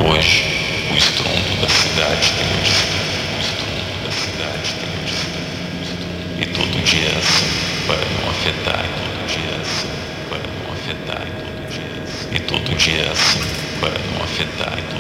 Hoje, o estrondo da cidade tem modificado. O estrondo da cidade tem modificado. E todo dia é assim, para não afetar. E todo dia é assim, para não afetar. E todo dia é assim, para não afetar.